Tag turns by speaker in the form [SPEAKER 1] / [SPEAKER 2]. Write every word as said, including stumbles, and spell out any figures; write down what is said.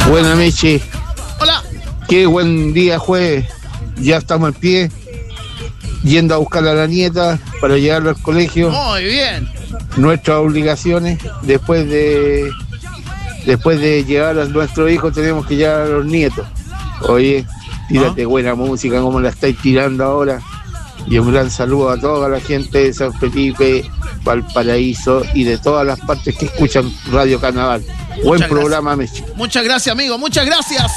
[SPEAKER 1] Buena Meche.
[SPEAKER 2] Hola.
[SPEAKER 1] Qué buen día jueves. Ya estamos en pie, yendo a buscar a la nieta para llevarlo al colegio.
[SPEAKER 2] Muy bien.
[SPEAKER 1] Nuestras obligaciones, después de después de llevar a nuestro hijo, tenemos que llevar a los nietos. Oye, tírate ¿Ah? buena música como la estáis tirando ahora. Y un gran saludo a toda la gente de San Felipe, Valparaíso y de todas las partes que escuchan Radio Carnaval. Buen
[SPEAKER 2] Muchas
[SPEAKER 1] programa, Meche.
[SPEAKER 2] Muchas gracias, amigo. Muchas gracias.